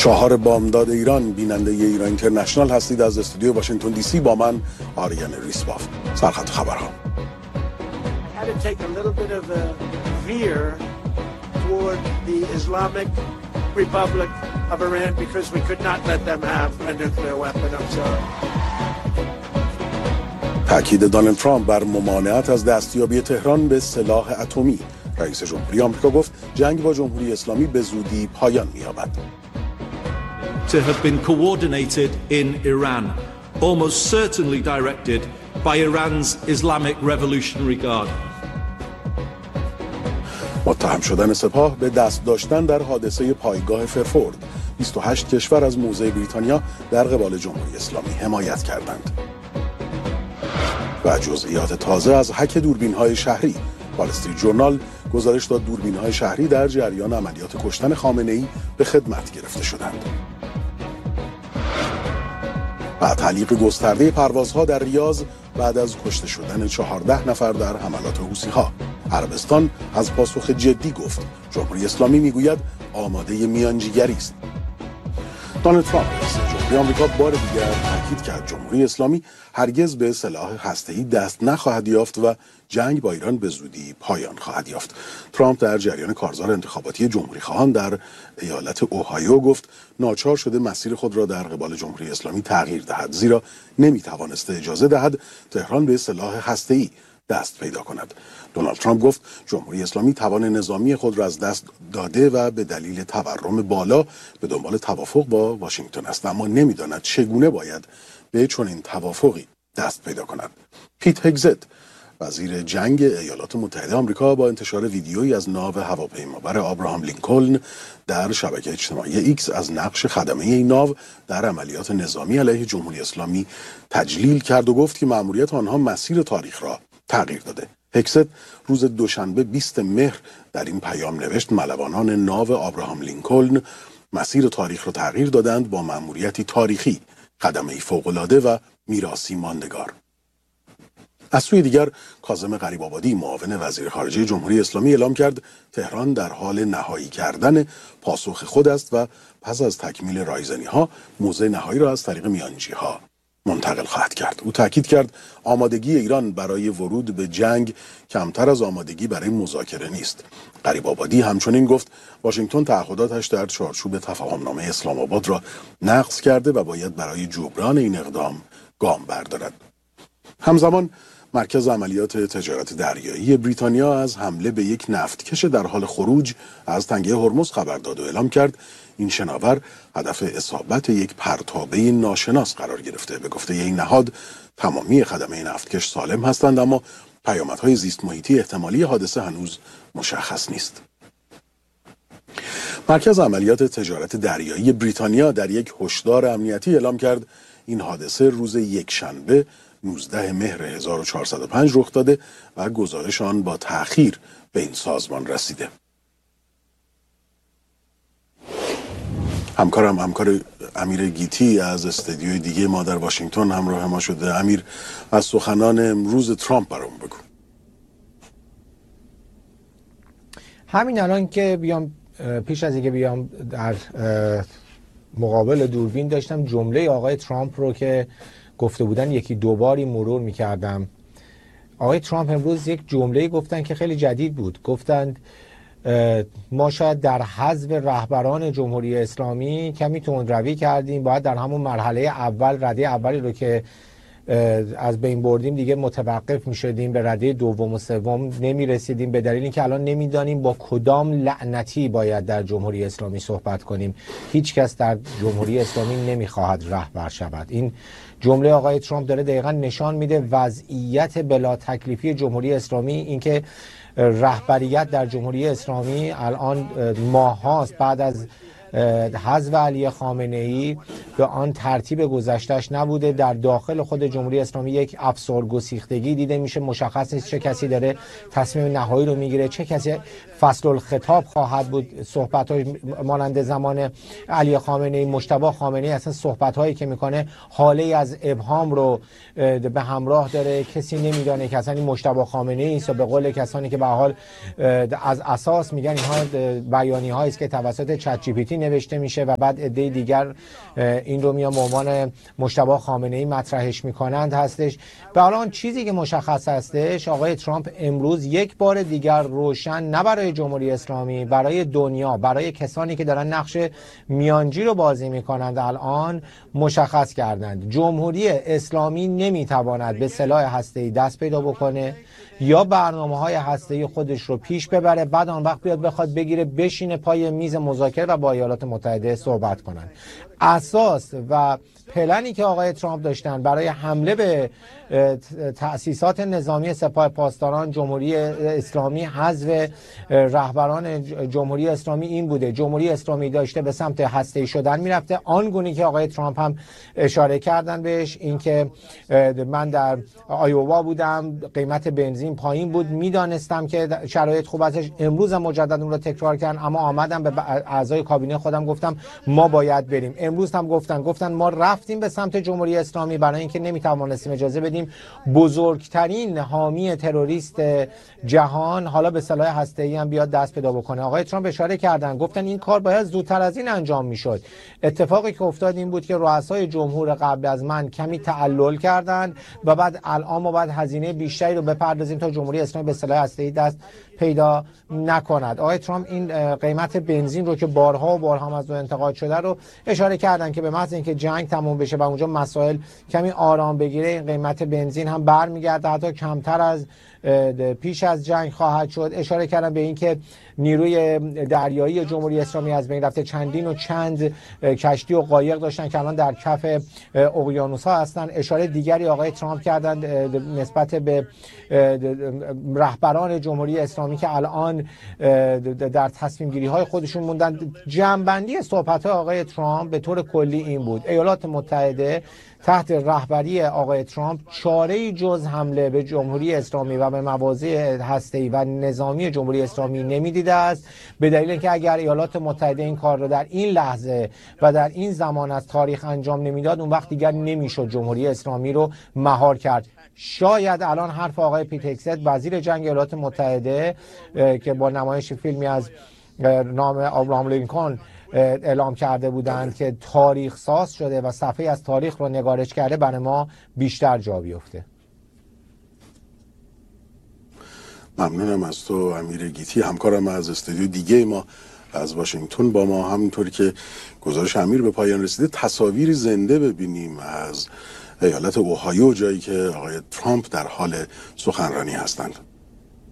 4 بامداد ایران، بیننده ایران اینترنشنال هستید. از استودیو واشنگتن دی سی با من آریان ریسباف. سرخط خبرها. تأکید دونالد ترامپ بر ممانعت از دستیابی تهران به سلاح اتمی. رئیس جمهوری آمریکا گفت جنگ با جمهوری اسلامی به زودی پایان می‌یابد. To have been coordinated in Iran, almost certainly directed by Iran's Islamic Revolutionary Guard. متهم شدن سپاه به دست داشتن در حادثه پایگاه فرفورد. 28 کشور از موضع بریتانیا در قبال جمهوری اسلامی حمایت کردند. و جزئیات تازه از هک دوربین‌های شهری. وال استریت ژورنال گزارش داد دوربین‌های شهری در جریان عملیات کشتن خامنه‌ای به خدمت گرفته شدند. و تعلیق گسترده پروازها در ریاض بعد از کشته شدن 14 نفر در حملات حوثی‌ها. عربستان از پاسخ جدی گفت. جمهوری اسلامی میگوید آماده میانجیگری است. دونالد ترامپ رئیس جمهوری آمریکا بار دیگر تاکید کرد جمهوری اسلامی هرگز به سلاح هسته‌ای دست نخواهد یافت و جنگ با ایران به زودی پایان خواهد یافت. ترامپ در جریان کارزار انتخاباتی جمهوری‌خواهان در ایالت اوهایو گفت ناچار شده مسیر خود را در قبال جمهوری اسلامی تغییر دهد، زیرا نمی‌توانسته اجازه دهد تهران به سلاح هسته‌ای دست پیدا کند. دونالد ترامپ گفت جمهوری اسلامی توان نظامی خود را از دست داده و به دلیل تورم بالا به دنبال توافق با واشنگتن است، اما نمی‌داند چگونه باید به چنین توافقی دست پیدا کند. پیت هگزت وزیر جنگ ایالات متحده آمریکا با انتشار ویدیویی از ناو هواپیمابر آبراهام لینکلن در شبکه اجتماعی ایکس از نقش خدمه این ناو در عملیات نظامی علیه جمهوری اسلامی تجلیل کرد و گفت که مأموریت آنها مسیر تاریخ را تغییر داده. هگزت روز دوشنبه 20 مهر در این پیام نوشت ملوانان ناو آبراهام لینکلن مسیر تاریخ را تغییر دادند با مأموریتی تاریخی، خدمه‌ای فوق‌العاده و میراثی ماندگار. از سوی دیگر کاظم غریب‌آبادی معاون وزیر خارجه جمهوری اسلامی اعلام کرد تهران در حال نهایی کردن پاسخ خود است و پس از تکمیل رایزنی‌ها موضع نهایی را از طریق میانجی‌ها منتقل خواهد کرد. او تاکید کرد آمادگی ایران برای ورود به جنگ کمتر از آمادگی برای مذاکره نیست. غریب‌آبادی همچنین گفت واشنگتن تعهداتش در چارچوب تفاهمنامه اسلام آباد را نقض کرده و باید برای جبران این اقدام گام بردارد. همزمان مرکز عملیات تجارت دریایی بریتانیا از حمله به یک نفتکش در حال خروج از تنگه هرمز خبر داد و اعلام کرد این شناور هدف اصابت یک پرتابه ناشناس قرار گرفته. به گفته این نهاد تمامی خدمه نفتکش سالم هستند، اما پیامدهای زیست محیطی احتمالی حادثه هنوز مشخص نیست. مرکز عملیات تجارت دریایی بریتانیا در یک هشدار امنیتی اعلام کرد این حادثه روز یکشنبه 19 مهر 1405 رخ داده و گزارش آن با تأخیر به این سازمان رسیده. همکار امیر گیتی از استودیوی دیگه ما در واشنگتن همراه ما شده. امیر، از سخنان امروز ترامپ برام بگو. همین الان که بیام پیش از اینکه بیام در مقابل دوربین داشتم جمله آقای ترامپ رو که گفته بودن یکی دو باری مرور می‌کردم. آقای ترامپ امروز یک جمله گفتن که خیلی جدید بود. گفتند ما شاید در حذف رهبران جمهوری اسلامی کمی تندروی کردیم، باید در همون مرحله اول، رده اولی رو که از بین بردیم دیگه متوقف می‌شدیم، به رده دوم و سوم نمی‌رسیدیم، به دلیل اینکه الان نمی‌دانیم با کدام لعنتی باید در جمهوری اسلامی صحبت کنیم. هیچ کس در جمهوری اسلامی نمی‌خواهد رهبر شود. این جمله آقای ترامپ داره دقیقاً نشان میده وضعیت بلا تکلیفی جمهوری اسلامی، اینکه رهبریت در جمهوری اسلامی الان ماه‌هاست بعد از حذف علی خامنه‌ای به آن ترتیب گذشتهش نبوده. در داخل خود جمهوری اسلامی یک افسارگسیختگی دیده میشه. مشخص نیست چه کسی داره تصمیم نهایی رو میگیره، چه کسی فصل الخطاب خواهد بود. صحبت‌های مانند زمان علی خامنه‌ای، مجتبی خامنه‌ای، اصلا صحبت‌هایی که میکنه حاله از ابهام رو به همراه داره. کسی نمیدونه که اصلا این مجتبی خامنه‌ای است. به قول کسانی که به حال از اساس میگن اینها بیانیه‌هایی است که توسط چت جی پی تی نوشته میشه و بعد عده دیگر این رو میان به عنوان مجتبی خامنه‌ای مطرحش میکنند هستش. به حال آن چیزی که مشخص هستش، آقای ترامپ امروز یک بار دیگر روشن، نه برای جمهوری اسلامی، برای دنیا، برای کسانی که دارن نقش میانجی رو بازی میکنند، الان مشخص کردند جمهوری اسلامی نمیتواند به سلاح هسته‌ای دست پیدا بکنه یا برنامه‌های هسته‌ای خودش رو پیش ببره، بعد آن وقت بیاد بخواد بگیره بشینه پای میز مذاکره و با ایالات متحده صحبت کنن. اساس و پلنی که آقای ترامپ داشتن برای حمله به تأسیسات نظامی سپاه پاسداران جمهوری اسلامی، حذف رهبران جمهوری اسلامی این بوده. جمهوری اسلامی داشته به سمت هسته‌ای شدن میرفته، آنگونه که آقای ترامپ هم اشاره کردن بهش، اینکه من در آیووا بودم، قیمت بنزین پایین بود، میدانستم که شرایط خوب است. امروز هم مجددا اون رو تکرار کردن، اما آمدم به اعضای کابینه خودم گفتم ما باید بریم. امروز هم گفتن ما رفتیم به سمت جمهوری اسلامی برای اینکه نمیتوانستیم اجازه بدیم بزرگترین حامی تروریست جهان حالا به سلاح هسته‌ای هم بیاد دست پیدا بکنه. آقای ترامپ اشاره کردن، گفتن این کار باید زودتر از این انجام میشد. اتفاقی که افتاد این بود که رؤسای جمهور قبل از من کمی تعلل کردن و بعد الان ما باید هزینه بیشتری رو بپردازیم تا جمهوری اسلامی به سلاح هسته‌ای دست پیدا نکند. آقای ترامپ این قیمت بنزین رو که بارها و بارها هم از اون انتقاد شده رو اشاره کردن که به محض اینکه جنگ تموم بشه و اونجا مسائل کمی آرام بگیره، این قیمت بنزین هم برمیگرده، حتی کمتر از پیش از جنگ خواهد شد. اشاره کردن به اینکه نیروی دریایی جمهوری اسلامی از بین رفته، چندین و چند کشتی و قایق داشتن که الان در کف اقیانوس‌ها هستن. اشاره دیگری آقای ترامپ کردن نسبت به رهبران جمهوری اسلامی که الان در تصمیم گیری های خودشون موندن. جمع‌بندی صحبت آقای ترامپ به طور کلی این بود: ایالات متحده تحت رهبری آقای ترامپ چاره‌ای جز حمله به جمهوری اسلامی و به مواضع هسته‌ای و نظامی جمهوری اسلامی نمی‌دیده است، به دلیل اینکه اگر ایالات متحده این کار را در این لحظه و در این زمان از تاریخ انجام نمیداد، اون وقت دیگر نمیشد جمهوری اسلامی رو مهار کرد. شاید الان حرف آقای پیت هگست، وزیر جنگ ایالات متحده، که با نمایش فیلمی از نام ابراهام لینکلن اعلام کرده بودند که تاریخ ساز شده و صفحه از تاریخ رو نگارش کرده، برای ما بیشتر جا بیفته. ممنونم از تو امیر گیتی، همکارم از استودیو دیگه ما از واشنگتن. با ما همونطور که گزارش امیر به پایان رسیده تصاویر زنده ببینیم از ایالت اوهایو، جایی که آقای ترامپ در حال سخنرانی هستند.